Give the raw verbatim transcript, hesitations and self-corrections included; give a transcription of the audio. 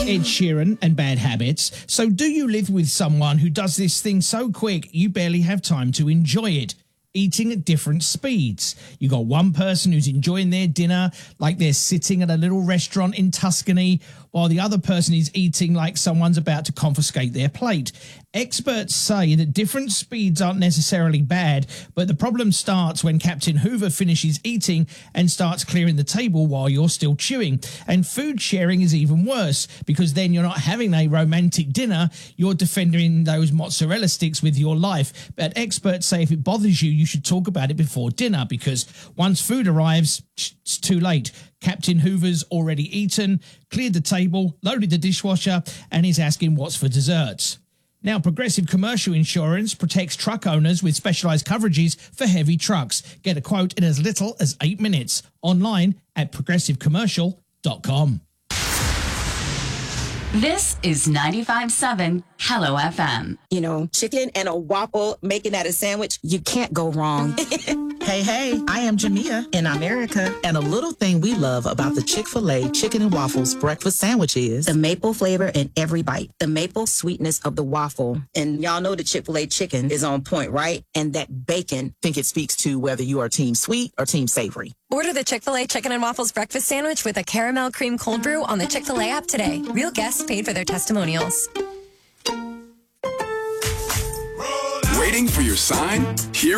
Ed Sheeran and Bad Habits. So do you live with someone who does this thing so quick you barely have time to enjoy it? Eating at different speeds. You got one person who's enjoying their dinner like they're sitting at a little restaurant in Tuscany, while the other person is eating like someone's about to confiscate their plate. Experts say that different speeds aren't necessarily bad, but the problem starts when Captain Hoover finishes eating and starts clearing the table while you're still chewing. And food sharing is even worse, because then you're not having a romantic dinner, you're defending those mozzarella sticks with your life. But experts say if it bothers you, you should talk about it before dinner, because once food arrives, it's too late. Captain Hoover's already eaten, cleared the table, loaded the dishwasher, and is asking what's for desserts. Now, Progressive Commercial Insurance protects truck owners with specialised coverages for heavy trucks. Get a quote in as little as eight minutes. Online at progressive commercial dot com. This is ninety-five point seven Hello F M. You know, chicken and a waffle, making that a sandwich, you can't go wrong. Hey, hey, I am Jamia, and I'm Erica. And a little thing we love about the Chick-fil-A Chicken and Waffles breakfast sandwich is the maple flavor in every bite, the maple sweetness of the waffle. And y'all know the Chick-fil-A chicken is on point, right? And that bacon. I think it speaks to whether you are team sweet or team savory. Order the Chick-fil-A Chicken and Waffles breakfast sandwich with a caramel cream cold brew on the Chick-fil-A app today. Real guests paid for their testimonials. Waiting for your sign? Here